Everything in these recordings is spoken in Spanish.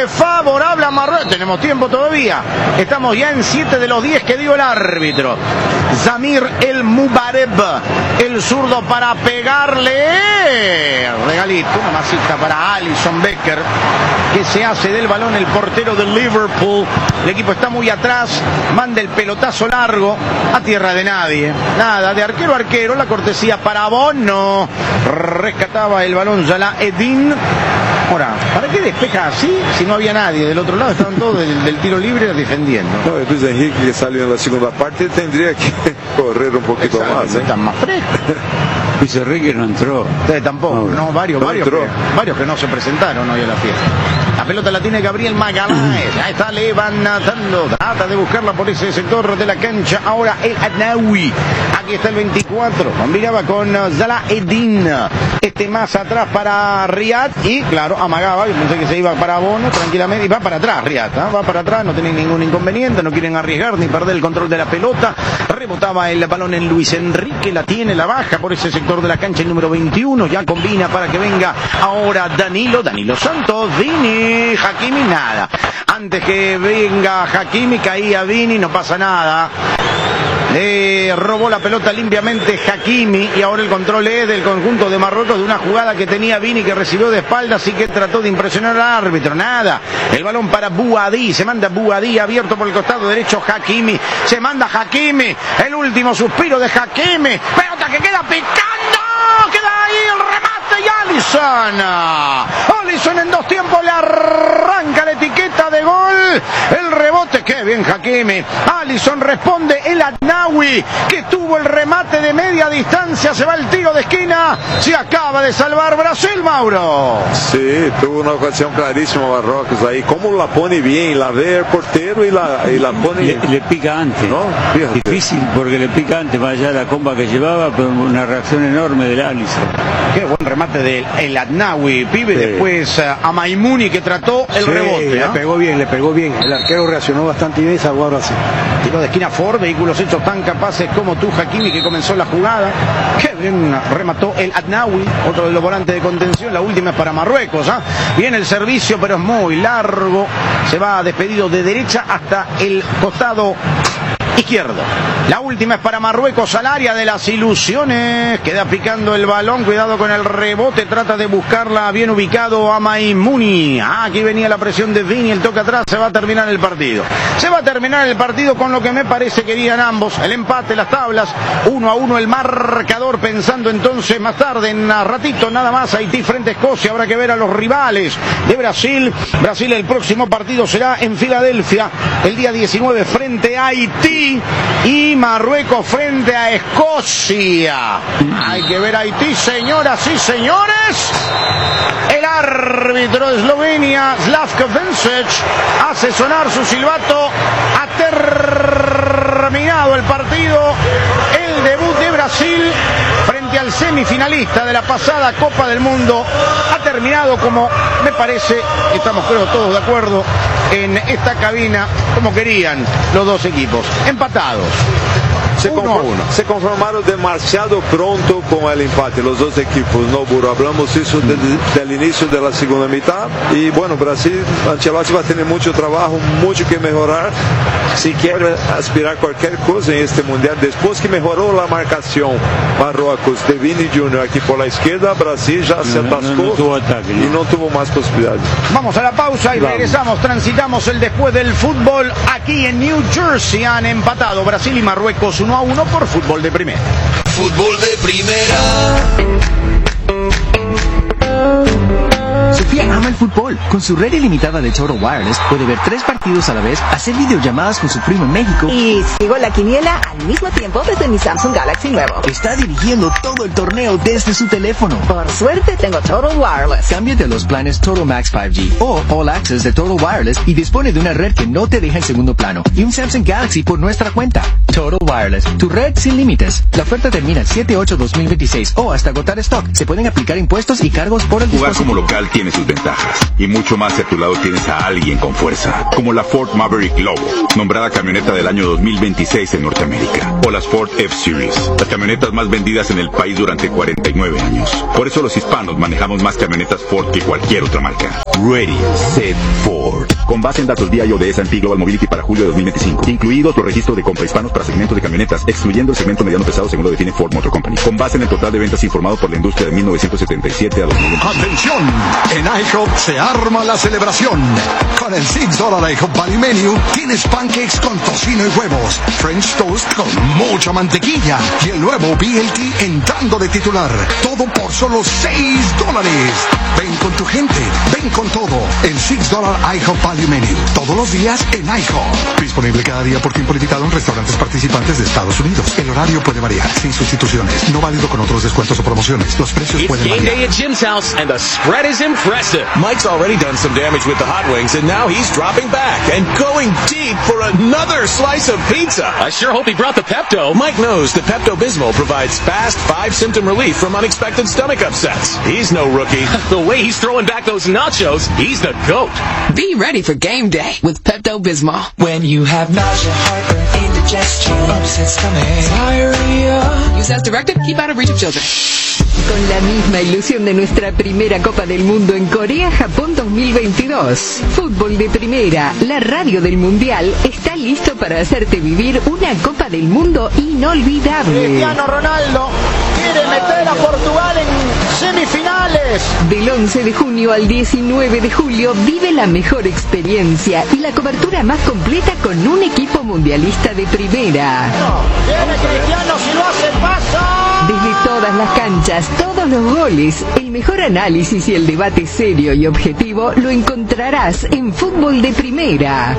favorable a Marruecos. Tenemos tiempo todavía. Estamos ya en 7 de los 10 que dio el árbitro. Zamir El Mubareb, el zurdo para pegarle. Regalito, una masita para Alisson Becker, que se hace del balón el portero del Liverpool. El equipo está muy atrás, manda el pelotazo largo a tierra de nadie. Nada, de arquero a arquero, la cortesía para Bono. Rescataba el balón Salah Eddin. Ahora, ¿para qué despeja así si no había nadie? Del otro lado estaban todos del tiro libre defendiendo. No, Luis Enrique, que salió en la segunda parte, tendría que correr un poquito más. Están más frescos. Luis Enrique no entró. Ustedes tampoco, no, varios que no se presentaron hoy a la fiesta. La pelota la tiene Gabriel Magaláes. Ahí está levantando. Trata de buscarla por ese sector de la cancha. Ahora el Adnawi. Aquí está el 24. Combinaba con Salah Eddin. Este más atrás para Riyad. Y claro, amagaba. Yo pensé que se iba para Bono tranquilamente. Y va para atrás Riyad. Va para atrás. No tienen ningún inconveniente. No quieren arriesgar ni perder el control de la pelota. Rebotaba el balón en Luis Enrique. La tiene, la baja por ese sector de la cancha el número 21. Ya combina para que venga ahora Danilo Santos. Vini. Hakimi, nada. Antes que venga Hakimi, caía Vini, no pasa nada. Le robó la pelota limpiamente Hakimi y ahora el control es del conjunto de Marruecos de una jugada que tenía Vini, que recibió de espaldas y que trató de impresionar al árbitro. Nada. El balón para Bouhaddi. Se manda Bouhaddi abierto por el costado derecho. Hakimi. Se manda Hakimi. El último suspiro de Hakimi. Pelota que queda picando. Queda ahí el remate y Alisson en dos tiempos le arranca la etiqueta de gol. El rebote, qué bien Hakimi. Alisson responde el Adnawi, que tuvo el remate de media distancia. Se va el tiro de esquina. Se acaba de salvar Brasil, Mauro. Sí, tuvo una ocasión clarísima Marruecos ahí. Cómo la pone bien, la ve el portero y la pone. Le pica antes, ¿no? Fíjate. Difícil porque le pica antes, más allá de la comba que llevaba, pero una reacción enorme del Alisson. Qué buen remate del Adnawi, pibe. Sí. Después a Maimouni, que trató el rebote. Le pegó bien. El arquero reaccionó bastante bien y salvó a Brasil. Tiro de esquina Ford, vehículos hechos tan capaces como tú, Hakimi, que comenzó la jugada. Qué bien remató el Adnawi, otro de los volantes de contención. La última es para Marruecos. Viene el servicio, pero es muy largo. Se va despedido de derecha hasta el costado izquierdo. La última es para Marruecos, al área de las ilusiones. Queda picando el balón, cuidado con el rebote, trata de buscarla bien ubicado a Maimouni. Aquí venía la presión de Vini, el toque atrás. Se va a terminar el partido. Se va a terminar el partido con lo que me parece querían ambos. El empate, las tablas, 1-1 el marcador, pensando entonces más tarde, en un ratito nada más, Haití frente a Escocia. Habrá que ver a los rivales de Brasil. Brasil, el próximo partido será en Filadelfia, el día 19 frente a Haití. Y Marruecos frente a Escocia. Hay que ver a Haití, señoras y señores. El árbitro de Eslovenia, Slavko Vincic, hace sonar su silbato. Ha terminado el partido. El debut de Brasil frente al semifinalista de la pasada Copa del Mundo ha terminado como me parece, estamos creo todos de acuerdo en esta cabina, como querían los dos equipos, empatados. Se conformaron demasiado pronto con el empate los dos equipos, ¿no, Burro? Hablamos eso del inicio de la segunda mitad y bueno, Brasil, Ancelotti va a tener mucho trabajo, mucho que mejorar si quiere aspirar cualquier cosa en este mundial. Después que mejoró la marcación Marruecos de Vini Jr. aquí por la izquierda, Brasil ya se atascó y no tuvo más posibilidades. Vamos a la pausa y regresamos, transitamos el después del fútbol aquí en New Jersey. Han empatado Brasil y Marruecos 1-1 por Fútbol de Primera. Fútbol de Primera. Sofía ama el fútbol. Con su red ilimitada de Total Wireless puede ver 3 partidos a la vez, hacer videollamadas con su primo en México y sigo la quiniela al mismo tiempo desde mi Samsung Galaxy nuevo. Está dirigiendo todo el torneo desde su teléfono. Por suerte tengo Total Wireless. Cámbiate a los planes Total Max 5G o All Access de Total Wireless y dispone de una red que no te deja en segundo plano y un Samsung Galaxy por nuestra cuenta. Total Wireless, tu red sin límites. La oferta termina el 7/8/2026 o hasta agotar stock. Se pueden aplicar impuestos y cargos por el Jugar dispositivo. como local tiene sus ventajas y mucho más si a tu lado tienes a alguien con fuerza, como la Ford Maverick Lobo, nombrada camioneta del año 2026 en Norteamérica, o las Ford F-Series, las camionetas más vendidas en el país durante 49 años. Por eso los hispanos manejamos más camionetas Ford que cualquier otra marca. Ready, Set, Ford. Con base en datos BI de S&P Global Mobility para julio de 2025, incluidos los registros de compra hispanos para segmentos de camionetas, excluyendo el segmento mediano pesado según lo define Ford Motor Company. Con base en el total de ventas informado por la industria de 1977 a 2020. ¡Atención! En IHOP se arma la celebración. Con el $6 IHOP Value Menu tienes pancakes con tocino y huevos, French toast con mucha mantequilla y el nuevo BLT entrando de titular. Todo por solo $6. Ven con tu gente, ven con todo. El $6 IHOP Value Menu. Todos los días en IHOP. Disponible cada día por tiempo limitado en restaurantes participantes de Estados Unidos. El horario puede variar, sin sustituciones. No válido con otros descuentos o promociones. Los precios pueden variar. It's game day at Jim's house, and the spread is impressive. Mike's already done some damage with the hot wings, and now he's dropping back and going deep for another slice of pizza. I sure hope he brought the Pepto. Mike knows that Pepto-Bismol provides fast 5-symptom relief from unexpected stomach upsets. He's no rookie. The way he's throwing back those nachos, he's the GOAT. Be ready for game day with Pepto-Bismol. When you have nausea, heartburn, indigestion, upset stomach, diarrhea. Use as directed. Keep out of reach of children. Con la misma ilusión de nuestra primera Copa del Mundo en Corea, Japón 2022. Fútbol de Primera, la radio del Mundial, está listo para hacerte vivir una Copa del Mundo inolvidable. Cristiano Ronaldo quiere meter a Portugal en semifinales. Del 11 de junio al 19 de julio vive la mejor experiencia y la cobertura más completa con un equipo mundialista de primera. Viene Cristiano, si lo hace pasa. Desde todas las canchas, todos los goles, el mejor análisis y el debate serio y objetivo lo encontrarás en Fútbol de Primera.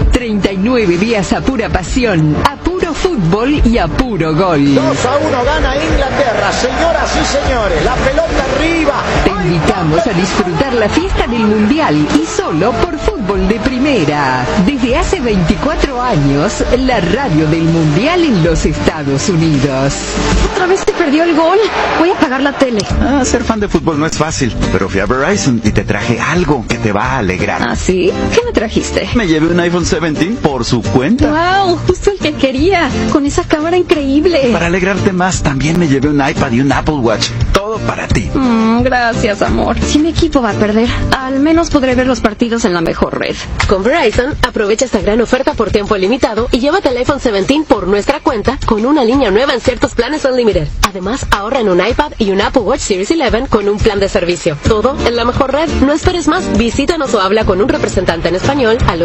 39 días a pura pasión, a puro fútbol y a puro gol. 2-1 gana Inglaterra, señoras y señores, la pelota arriba. Te invitamos a disfrutar la fiesta del Mundial y solo por Fútbol de Primera. Desde hace 24 años, la radio del Mundial en los Estados Unidos. Otra vez te perdió el gol. Voy a apagar la tele. Ser fan de fútbol no es fácil, pero fui a Verizon y te traje algo que te va a alegrar. ¿Ah, sí? ¿Qué me trajiste? Me llevé un iPhone 17 por su cuenta. ¡Wow! Justo el que quería. Con esa cámara increíble. Para alegrarte más, también me llevé un iPad y un Apple Watch. Todo para ti. Gracias, amor. Si mi equipo va a perder, al menos podré ver los partidos en la mejor red. Con Verizon, aprovecha esta gran oferta por tiempo limitado y llévate el iPhone 17 por nuestra cuenta con una línea nueva en ciertos planes Unlimited. Además, ahorra en un iPad y un Apple Watch Series 11 con un plan de servicio. Todo en la mejor red. No esperes más. Visítanos o habla con un representante en español al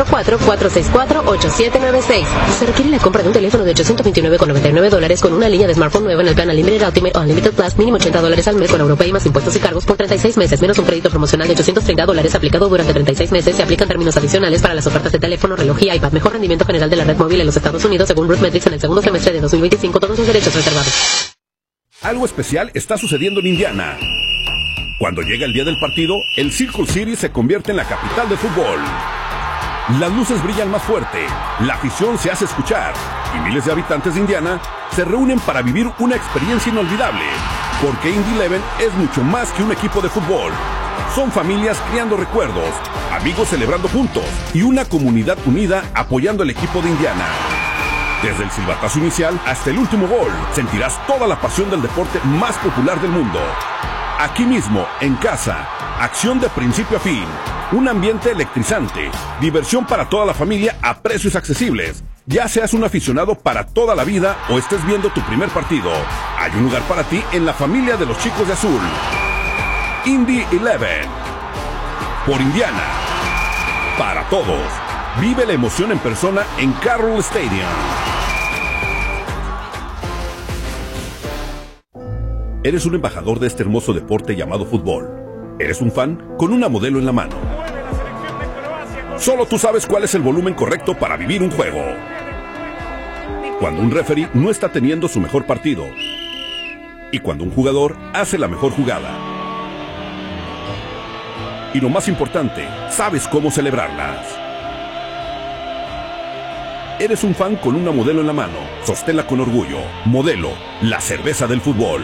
844-464-8796. Se requiere la compra de un teléfono de $829,99 con una línea de smartphone nueva en el plan Unlimited Ultimate o Unlimited Plus, mínimo $80 al mes con Europay más impuestos y cargos por 36 meses, menos un crédito promocional de $830 aplicado durante 36 meses. Se aplican términos adicionales para las ofertas de teléfono, reloj y iPad. Mejor rendimiento general de la red móvil en los Estados Unidos según RootMetrics en el segundo semestre de 2025. Todos los derechos reservados. Algo especial está sucediendo en Indiana. Cuando llega el día del partido, el Circle City se convierte en la capital del fútbol. Las luces brillan más fuerte, la afición se hace escuchar y miles de habitantes de Indiana se reúnen para vivir una experiencia inolvidable. Porque Indy 11 es mucho más que un equipo de fútbol. Son familias creando recuerdos, amigos celebrando juntos y una comunidad unida apoyando al equipo de Indiana. Desde el silbatazo inicial hasta el último gol, sentirás toda la pasión del deporte más popular del mundo. Aquí mismo, en casa, acción de principio a fin, un ambiente electrizante, diversión para toda la familia a precios accesibles. Ya seas un aficionado para toda la vida o estés viendo tu primer partido, hay un lugar para ti en la familia de los chicos de azul. Indy 11, por Indiana, para todos. Vive la emoción en persona en Carroll Stadium. Eres un embajador de este hermoso deporte llamado fútbol. Eres un fan con una modelo en la mano. Solo tú sabes cuál es el volumen correcto para vivir un juego. Cuando un referee no está teniendo su mejor partido. Y cuando un jugador hace la mejor jugada. Y lo más importante, sabes cómo celebrarlas. Eres un fan con una modelo en la mano. Sosténla con orgullo. Modelo, la cerveza del fútbol.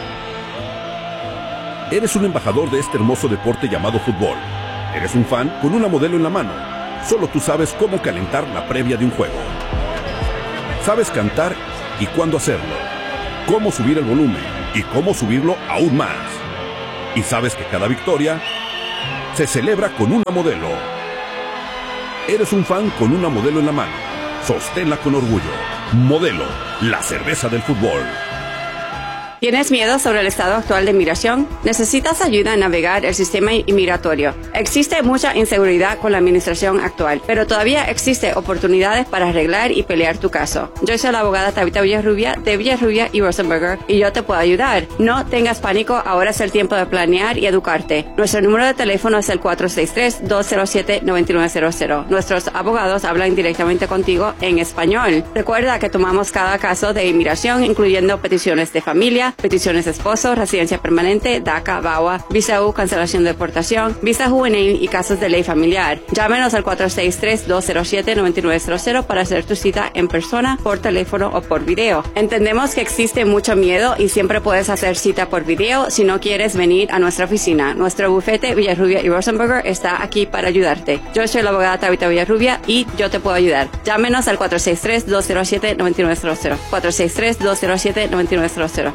Eres un embajador de este hermoso deporte llamado fútbol. Eres un fan con una modelo en la mano. Solo tú sabes cómo calentar la previa de un juego. Sabes cantar y cuándo hacerlo. Cómo subir el volumen y cómo subirlo aún más. Y sabes que cada victoria se celebra con una Modelo. Eres un fan con una Modelo en la mano. Sosténla con orgullo. Modelo, la cerveza del fútbol. ¿Tienes miedo sobre el estado actual de migración? ¿Necesitas ayuda en navegar el sistema inmigratorio? Existe mucha inseguridad con la administración actual, pero todavía existe oportunidades para arreglar y pelear tu caso. Yo soy la abogada Tabitha Villarrubia de Villarrubia y Rosenberger y yo te puedo ayudar. No tengas pánico, ahora es el tiempo de planear y educarte. Nuestro número de teléfono es el 463-207-9900. Nuestros abogados hablan directamente contigo en español. Recuerda que tomamos cada caso de inmigración, incluyendo peticiones de familia, peticiones de esposo, residencia permanente, DACA, VAWA, visa U, cancelación de deportación, visa juvenil y casos de ley familiar. Llámenos al 463-207-9900 para hacer tu cita en persona, por teléfono o por video. Entendemos que existe mucho miedo y siempre puedes hacer cita por video si no quieres venir a nuestra oficina. Nuestro bufete Villarrubia y Rosenberger está aquí para ayudarte. Yo soy la abogada Tabitha Villarrubia y yo te puedo ayudar. Llámenos al 463-207-9900. 463-207-9900.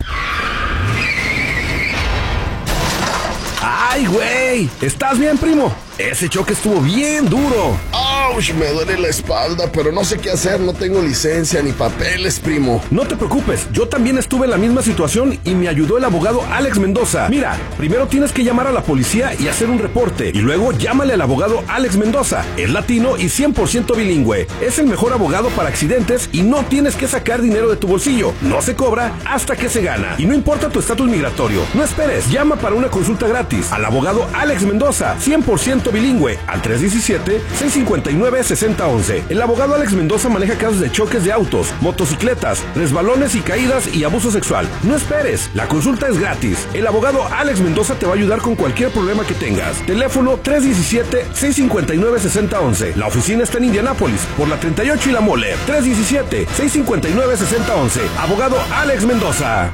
¡Ay, güey! ¿Estás bien, primo? Ese choque estuvo bien duro. ¡Auch! Me duele la espalda, pero no sé qué hacer. No tengo licencia ni papeles, primo. No te preocupes, yo también estuve en la misma situación y me ayudó el abogado Alex Mendoza. Mira, primero tienes que llamar a la policía y hacer un reporte. Y luego llámale al abogado Alex Mendoza. Es latino y 100% bilingüe. Es el mejor abogado para accidentes y no tienes que sacar dinero de tu bolsillo. No se cobra hasta que se gana. Y no importa tu estatus migratorio. No esperes, llama para una consulta gratis al abogado Alex Mendoza, 100% bilingüe, al 317-659-6011. El abogado Alex Mendoza maneja casos de choques de autos, motocicletas, resbalones y caídas y abuso sexual. No esperes, la consulta es gratis. El abogado Alex Mendoza te va a ayudar con cualquier problema que tengas. Teléfono 317-659-6011. La oficina está en Indianápolis, por la 38 y la Mole. 317-659-6011. Abogado Alex Mendoza.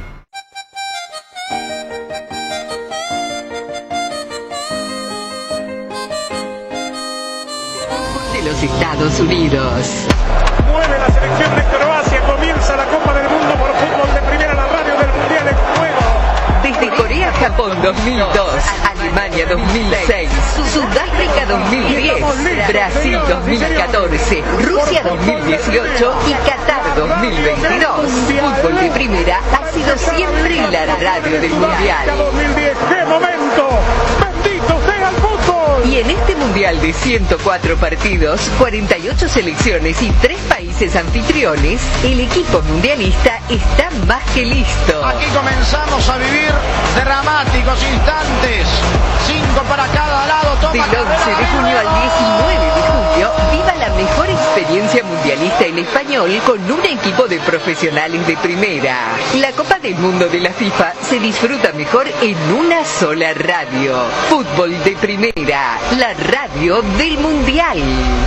Los Estados Unidos. Mueve la selección de Croacia, comienza la Copa del Mundo por fútbol de primera, la radio del Mundial en juego. Desde Corea-Japón 2002, Alemania 2006, Sudáfrica 2010, Brasil 2014, Rusia 2018 y Qatar 2022. Fútbol de primera ha sido siempre la radio del Mundial. 2010, ¡qué momento! ¡Bendito sea el fútbol! Y en este Mundial de 104 partidos, 48 selecciones y 3 países anfitriones, el equipo mundialista está más que listo. Aquí comenzamos a vivir dramáticos instantes. 5 para cada lado. Del 11 de junio al 19 de julio, viva la mejor experiencia mundialista en español con un equipo de profesionales de primera. La Copa del Mundo de la FIFA se disfruta mejor en una sola radio. Fútbol de primera, la radio del Mundial.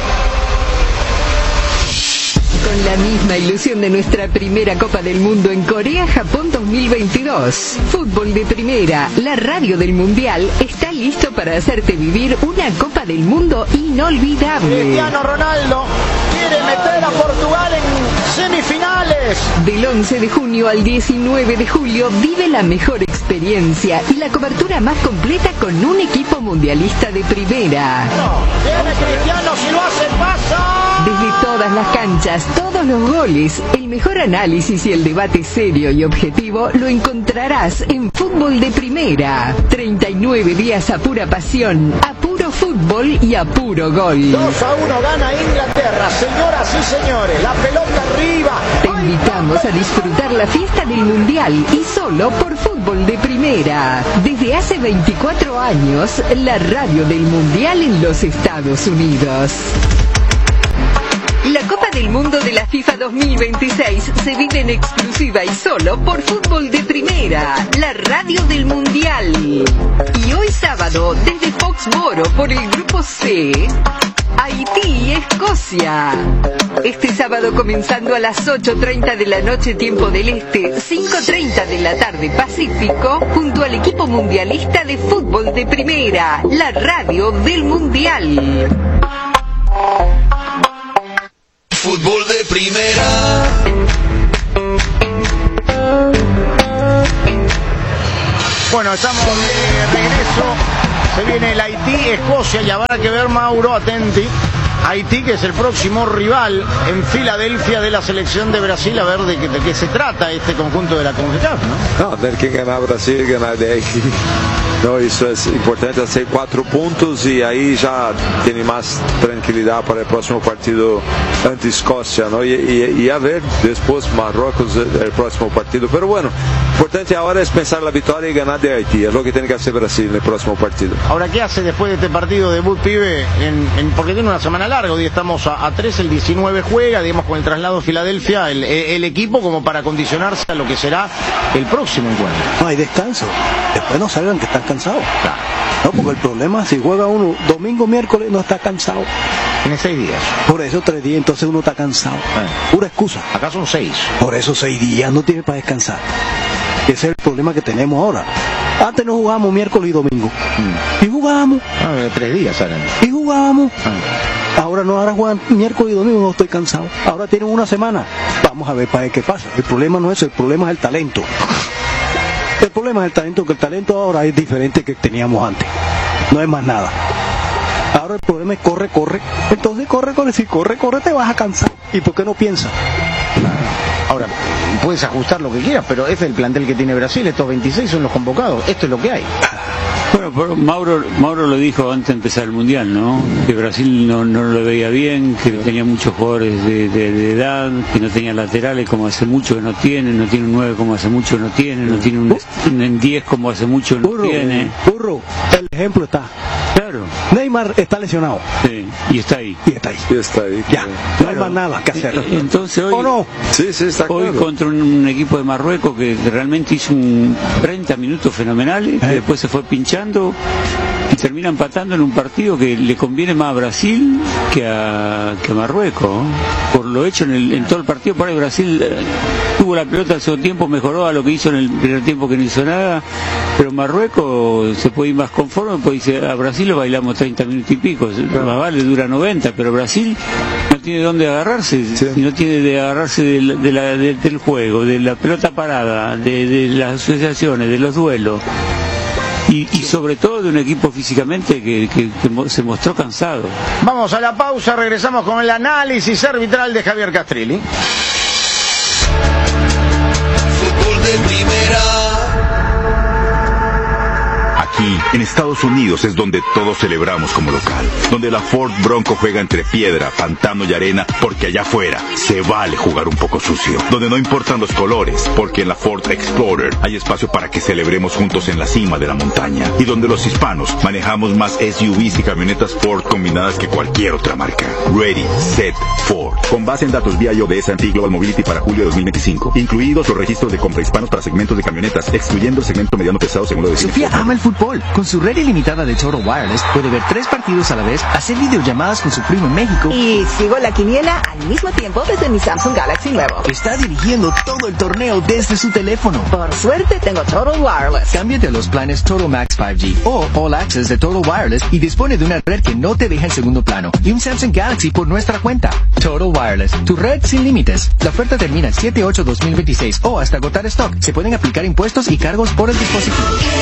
Con la misma ilusión de nuestra primera Copa del Mundo en Corea-Japón 2022. Fútbol de primera, la radio del Mundial, está listo para hacerte vivir una Copa del Mundo inolvidable. Cristiano Ronaldo quiere meter a Portugal en semifinales. Del 11 de junio al 19 de julio vive la mejor experiencia y la cobertura más completa con un equipo mundialista de primera. Viene Cristiano, si lo hace pasa. Desde todas las canchas, todos los goles, el mejor análisis y el debate serio y objetivo lo encontrarás en Fútbol de Primera. 39 días a pura pasión, a puro fútbol y a puro gol. 2-1 gana Inglaterra, señoras y señores, la pelota arriba. Te invitamos a disfrutar la fiesta del Mundial y solo por Fútbol de Primera. Desde hace 24 años, la radio del Mundial en los Estados Unidos. La Copa del Mundo de la FIFA 2026 se vive en exclusiva y solo por Fútbol de Primera, la radio del Mundial. Y hoy sábado, desde Foxboro por el Grupo C, Haití y Escocia. Este sábado comenzando a las 8:30 de la noche tiempo del Este, 5:30 de la tarde Pacífico, junto al equipo mundialista de Fútbol de Primera, la radio del Mundial. Fútbol de primera. Bueno, estamos de regreso Se viene el Haití-Escocia y habrá que ver, Mauro, atenti. Haití, que es el próximo rival en Filadelfia de la selección de Brasil, a ver de qué se trata este conjunto de la CONCACAF, ¿no? No, a ver quién gana Brasil, ganar de Haití. No, eso es importante, hacer 4 puntos y ahí ya tiene más tranquilidad para el próximo partido ante Escocia, ¿no? Y a ver después Marruecos el próximo partido. Pero bueno, importante ahora es pensar la victoria y ganar de Haití, es lo que tiene que hacer Brasil en el próximo partido. Ahora, ¿qué hace después de este partido debut, pibe? Porque tiene una semana larga, hoy estamos a 3, el 19 juega, digamos, con el traslado a Filadelfia, el equipo como para condicionarse a lo que será el próximo encuentro. No hay descanso, después no salgan que están cansados. Claro. No, porque el problema, si juega uno domingo, miércoles, no está cansado. Tiene 6 días. Por eso 3 días, entonces uno está cansado. Pura excusa. Acá son 6. Por eso 6 días no tiene para descansar. Ese es el problema que tenemos ahora. Antes no jugábamos miércoles y domingo. Y jugábamos. 3 días, Alan. Y jugábamos. Ahora no, ahora juegan miércoles y domingo, no estoy cansado. Ahora tienen una semana. Vamos a ver para ver qué pasa. El problema no es eso, el problema es el talento. El problema es el talento, que el talento ahora es diferente que teníamos antes. No es más nada. Ahora el problema es corre. Entonces corre. Si corre, te vas a cansar. ¿Y por qué no piensas? Ahora, puedes ajustar lo que quieras, pero este es el plantel que tiene Brasil, estos 26 son los convocados, esto es lo que hay. Bueno, pero Mauro lo dijo antes de empezar el Mundial, ¿no? Que Brasil no lo veía bien, que tenía muchos jugadores de edad, que no tenía laterales como hace mucho que no tiene un 9 como hace mucho que no tiene un 10 como hace mucho que no tiene. Burro, el ejemplo está. Claro. Neymar está lesionado. Sí, y está ahí. Ya, no hay más nada que hacer. Entonces hoy, ¿o no? Sí, está hoy claro. contra un equipo de Marruecos que realmente hizo 30 minutos fenomenales, que después se fue pinchando y termina empatando en un partido que le conviene más a Brasil que a Marruecos, por lo hecho en todo el partido. Por ahí Brasil tuvo la pelota al segundo tiempo, mejoró a lo que hizo en el primer tiempo, que no hizo nada, pero Marruecos se puede ir más conforme, pues dice, a Brasil lo bailamos 30 minutos y pico, más vale dura 90, pero Brasil no tiene dónde agarrarse, no tiene de agarrarse del juego, de la pelota parada, de las asociaciones, de los duelos. Y sobre todo de un equipo físicamente que se mostró cansado. Vamos a la pausa, regresamos con el análisis arbitral de Javier Castrilli. Fútbol de primera. Aquí, en Estados Unidos, es donde todos celebramos como local. Donde la Ford Bronco juega entre piedra, pantano y arena, porque allá afuera se vale jugar un poco sucio. Donde no importan los colores, porque en la Ford Explorer hay espacio para que celebremos juntos en la cima de la montaña. Y donde los hispanos manejamos más SUVs y camionetas Ford combinadas que cualquier otra marca. Ready, Set, Ford. Con base en datos BIOD de S&P Global Mobility para julio de 2025, incluidos los registros de compra hispanos para segmentos de camionetas, excluyendo el segmento mediano pesado según lo define. Sofía ama el fútbol. Con su red ilimitada de Total Wireless puede ver 3 partidos a la vez, hacer videollamadas con su primo en México y sigo la quiniela al mismo tiempo desde mi Samsung Galaxy nuevo. Está dirigiendo todo el torneo desde su teléfono. Por suerte tengo Total Wireless. Cámbiate a los planes Total Max 5G o All Access de Total Wireless y dispone de una red que no te deja en segundo plano y un Samsung Galaxy por nuestra cuenta. Total Wireless, tu red sin límites. La oferta termina el 7/8/2026 o hasta agotar stock. Se pueden aplicar impuestos y cargos por el dispositivo.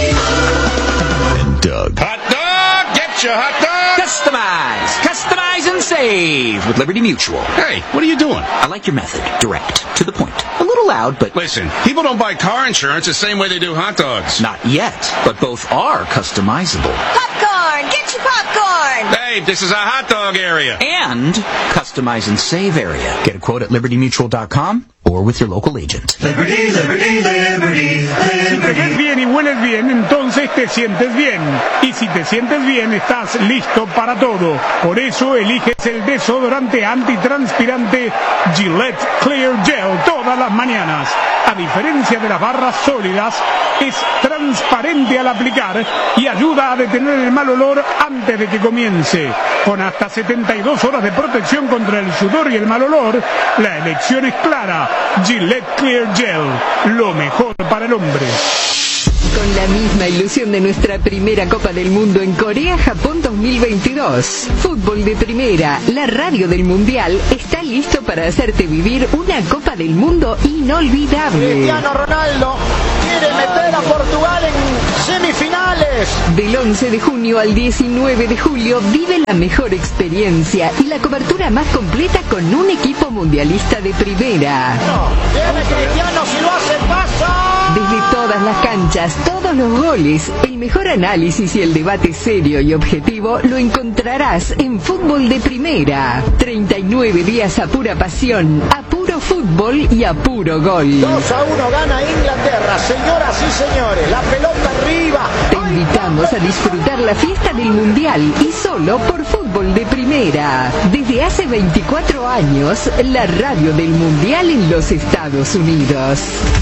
Doug. Hot dog! Get your hot dog! Customize and save with Liberty Mutual. Hey, what are you doing? I like your method. Direct. To the point. A little loud, but... Listen, people don't buy car insurance the same way they do hot dogs. Not yet, but both are customizable. Popcorn! Get your popcorn! Hey, this is a hot dog area. And customize and save area. Get a quote at libertymutual.com or with your local agent. Liberty, liberty, liberty, liberty. Si te ves bien y hueles bien, entonces te sientes bien. Y si te sientes bien, estás listo para todo. Por eso eliges el desodorante antitranspirante Gillette Clear Gel todas las mañanas. A diferencia de las barras sólidas, es transparente al aplicar y ayuda a detener el mal olor antes de que comience. Con hasta 72 horas de protección contra el sudor y el mal olor, la elección es clara. Gillette Clear Gel, lo mejor para el hombre. Con la misma ilusión de nuestra primera Copa del Mundo en Corea-Japón 2022. Fútbol de Primera, la radio del Mundial, está listo para hacerte vivir una Copa del Mundo inolvidable. Cristiano Ronaldo quiere meter a Portugal en semifinales. Del 11 de junio al 19 de julio vive la mejor experiencia y la cobertura más completa con un equipo mundialista de primera. Viene Cristiano, si lo hace pasa. Desde todas las canchas, todos los goles, el mejor análisis y el debate serio y objetivo lo encontrarás en Fútbol de Primera. 39 días a pura pasión, a puro fútbol y a puro gol. 2-1 gana Inglaterra, señoras y señores, la pelota arriba. Te invitamos a disfrutar la fiesta del Mundial y solo por Fútbol de Primera. Desde hace 24 años, la radio del Mundial en los Estados Unidos.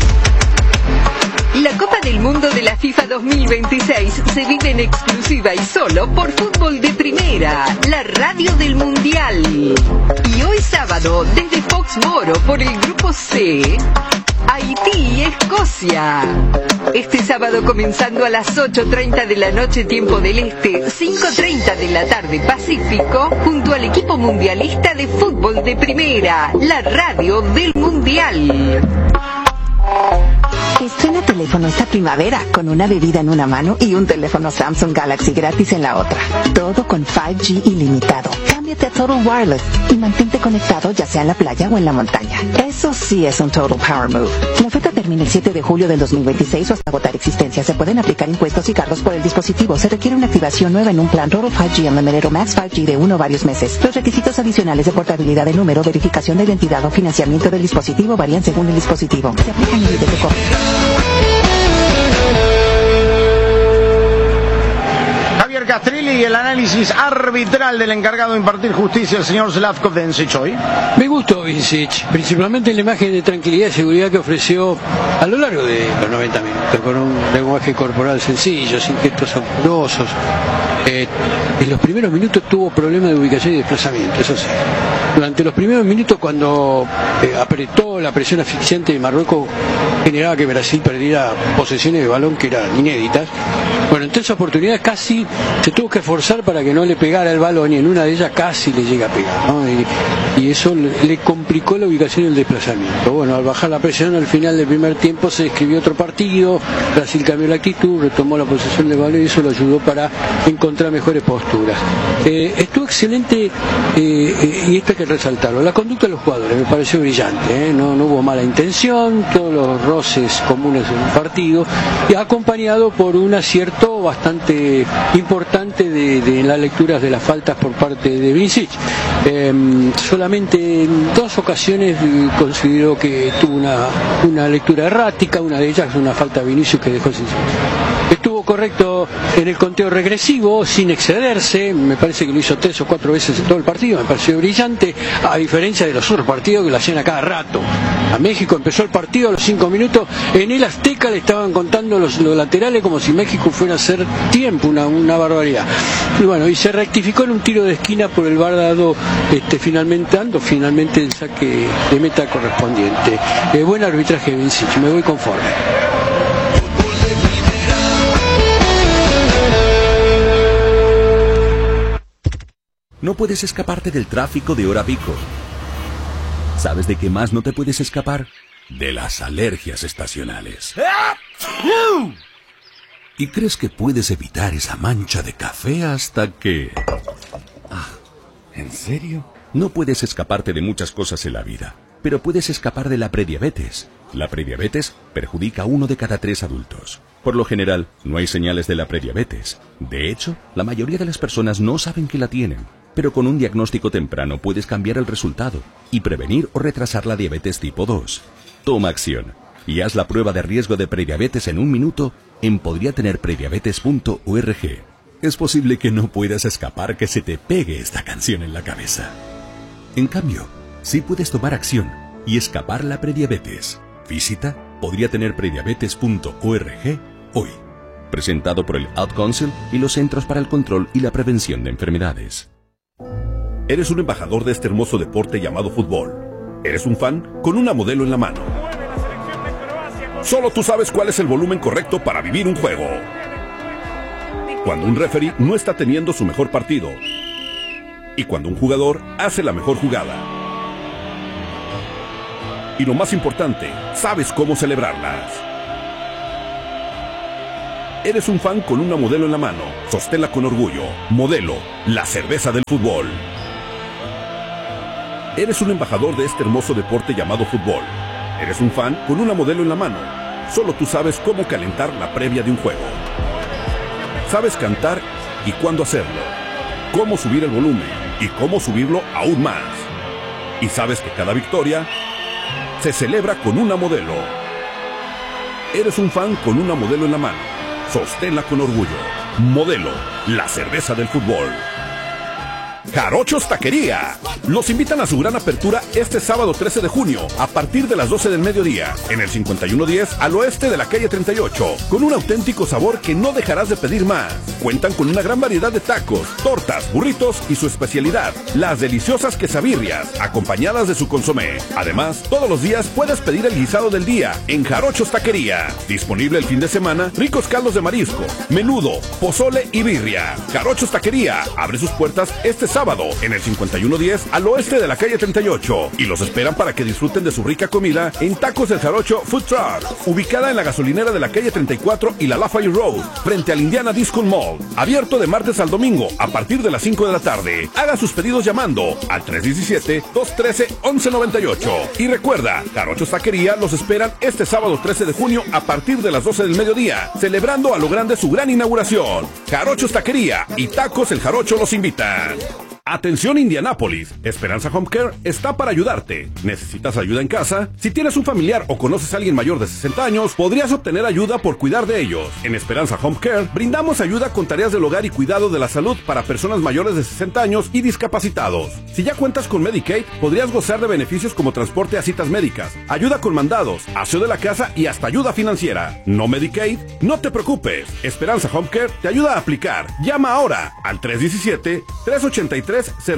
La Copa del Mundo de la FIFA 2026 se vive en exclusiva y solo por Fútbol de Primera, la radio del Mundial. Y hoy sábado, desde Foxboro por el Grupo C, Haití y Escocia. Este sábado comenzando a las 8:30 de la noche tiempo del Este, 5:30 de la tarde Pacífico, junto al equipo mundialista de Fútbol de Primera, la radio del Mundial. Estrena teléfono esta primavera con una bebida en una mano y un teléfono Samsung Galaxy gratis en la otra. Todo con 5G ilimitado. Cámbiate a Total Wireless y mantente conectado ya sea en la playa o en la montaña. Eso sí es un Total Power Move. La oferta termina el 7 de julio del 2026 o hasta agotar existencia. Se pueden aplicar impuestos y cargos por el dispositivo. Se requiere una activación nueva en un plan Total 5G Unlimited o Max 5G de 1 o varios meses. Los requisitos adicionales de portabilidad de número, verificación de identidad o financiamiento del dispositivo varían según el dispositivo. Se aplican límites de costo. Javier Castrilli y el análisis arbitral del encargado de impartir justicia, el señor Zlatko Vincic hoy. Me gustó Vincic, principalmente la imagen de tranquilidad y seguridad que ofreció a lo largo de los 90 minutos, con un lenguaje corporal sencillo, sin gestos amorosos. En los primeros minutos tuvo problemas de ubicación y desplazamiento, eso sí. Durante los primeros minutos, cuando apretó la presión asfixiante de Marruecos, generaba que Brasil perdiera posesiones de balón que eran inéditas. Bueno, en tres oportunidades casi se tuvo que esforzar para que no le pegara el balón y en una de ellas casi le llega a pegar, ¿no? Y eso le complicó la ubicación y el desplazamiento. Bueno, al bajar la presión al final del primer tiempo se escribió otro partido, Brasil cambió la actitud, retomó la posesión del balón y eso lo ayudó para encontrar mejores posturas. Estuvo excelente y esto hay que resaltarlo. La conducta de los jugadores me pareció brillante, no hubo mala intención, todos los roces comunes en un partido, y acompañado por un acierto bastante importante de las lecturas de las faltas por parte de Vincic. Solamente en 2 ocasiones consideró que tuvo una lectura errática, una de ellas una falta de Vinicius que dejó sin estuvo correcto en el conteo regresivo, sin excederse, me parece que lo hizo 3 o 4 veces en todo el partido, me pareció brillante, a diferencia de los otros partidos que lo hacían a cada rato. A México empezó el partido a los 5 minutos, en el Azteca le estaban contando los laterales como si México fuera a hacer tiempo, una barbaridad. Y bueno, y se rectificó en un tiro de esquina por el VAR dado finalmente el saque de meta correspondiente. Buen arbitraje de Vincic, me voy conforme. No puedes escaparte del tráfico de hora pico. ¿Sabes de qué más no te puedes escapar? De las alergias estacionales. ¿Y crees que puedes evitar esa mancha de café hasta que... ¿En serio? No puedes escaparte de muchas cosas en la vida, pero puedes escapar de la prediabetes. La prediabetes perjudica a 1 de cada 3 adultos. Por lo general, no hay señales de la prediabetes. De hecho, la mayoría de las personas no saben que la tienen. Pero con un diagnóstico temprano puedes cambiar el resultado y prevenir o retrasar la diabetes tipo 2. Toma acción y haz la prueba de riesgo de prediabetes en 1 minuto en podriatenerprediabetes.org. Es posible que no puedas escapar que se te pegue esta canción en la cabeza. En cambio, sí puedes tomar acción y escapar la prediabetes. Visita podriatenerprediabetes.org hoy. Presentado por el Ad Council y los Centros para el Control y la Prevención de Enfermedades. Eres un embajador de este hermoso deporte llamado fútbol. Eres un fan con una modelo en la mano. Solo tú sabes cuál es el volumen correcto para vivir un juego. Cuando un referee no está teniendo su mejor partido. Y cuando un jugador hace la mejor jugada. Y lo más importante, sabes cómo celebrarlas. Eres un fan con una Modelo en la mano. Sosténla con orgullo. Modelo, la cerveza del fútbol. Eres un embajador de este hermoso deporte llamado fútbol. Eres un fan con una Modelo en la mano. Solo tú sabes cómo calentar la previa de un juego. Sabes cantar y cuándo hacerlo. Cómo subir el volumen y cómo subirlo aún más. Y sabes que cada victoria se celebra con una Modelo. Eres un fan con una Modelo en la mano. Sosténla con orgullo. Modelo, la cerveza del fútbol. Jarochos Taquería. Los invitan a su gran apertura este sábado 13 de junio a partir de las 12 del mediodía en el 5110 al oeste de la calle 38 con un auténtico sabor que no dejarás de pedir más. Cuentan con una gran variedad de tacos, tortas, burritos y su especialidad, las deliciosas quesabirrias acompañadas de su consomé. Además, todos los días puedes pedir el guisado del día en Jarochos Taquería. Disponible el fin de semana, ricos caldos de marisco, menudo, pozole y birria. Jarochos Taquería abre sus puertas este sábado en el 5110 al oeste de la calle 38 y los esperan para que disfruten de su rica comida en Tacos del Jarocho Food Truck, ubicada en la gasolinera de la calle 34 y la Lafayette Road, frente al Indiana Discount Mall, abierto de martes al domingo a partir de las 5 de la tarde. Haga sus pedidos llamando al 317-213-1198 y recuerda, Jarochos Taquería los esperan este sábado 13 de junio a partir de las 12 del mediodía, celebrando a lo grande su gran inauguración. Jarochos Taquería y Tacos el Jarocho los invitan. Atención Indianápolis, Esperanza Home Care está para ayudarte. ¿Necesitas ayuda en casa? Si tienes un familiar o conoces a alguien mayor de 60 años, podrías obtener ayuda por cuidar de ellos. En Esperanza Home Care brindamos ayuda con tareas del hogar y cuidado de la salud para personas mayores de 60 años y discapacitados. Si ya cuentas con Medicaid, podrías gozar de beneficios como transporte a citas médicas, ayuda con mandados, aseo de la casa y hasta ayuda financiera. ¿No Medicaid? No te preocupes. Esperanza Home Care te ayuda a aplicar. Llama ahora al 317-383-0021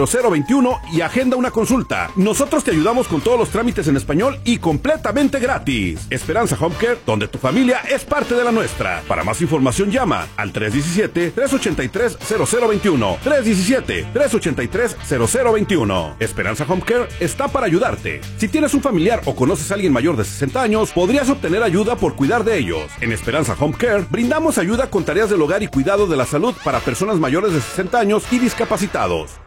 y agenda una consulta. Nosotros te ayudamos con todos los trámites en español y completamente gratis. Esperanza Home Care, donde tu familia es parte de la nuestra. Para más información llama al 317-383-0021. 317-383-0021. Esperanza Home Care está para ayudarte. Si tienes un familiar o conoces a alguien mayor de 60 años, podrías obtener ayuda por cuidar de ellos. En Esperanza Home Care brindamos ayuda con tareas del hogar y cuidado de la salud para personas mayores de 60 años y discapacitados.